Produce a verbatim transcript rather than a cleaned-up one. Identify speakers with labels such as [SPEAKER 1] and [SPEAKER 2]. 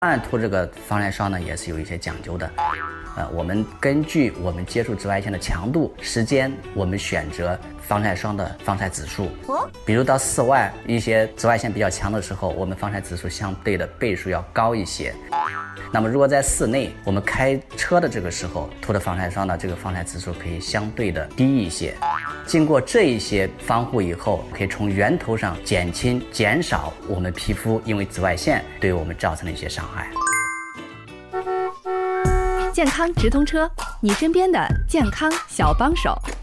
[SPEAKER 1] 当然，涂这个防晒霜呢，也是有一些讲究的。呃，我们根据我们接触紫外线的强度、时间，我们选择防晒霜的防晒指数。哦，比如到室外一些紫外线比较强的时候，我们防晒指数相对的倍数要高一些。那么如果在室内，我们开车的这个时候涂的防晒霜呢，这个防晒指数可以相对的低一些。经过这一些防护以后，可以从源头上减轻、减少我们皮肤因为紫外线对我们造成的一些伤害。
[SPEAKER 2] 健康直通车，你身边的健康小帮手。